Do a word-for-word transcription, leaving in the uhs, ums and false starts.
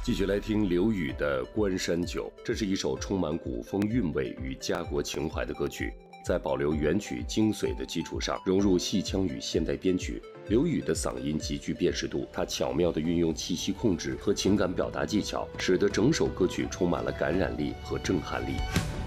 继续来听刘宇的《关山酒》，这是一首充满古风韵味与家国情怀的歌曲，在保留原曲精髓的基础上，融入戏腔与现代编曲。刘宇的嗓音极具辨识度，他巧妙地运用气息控制和情感表达技巧，使得整首歌曲充满了感染力和震撼力。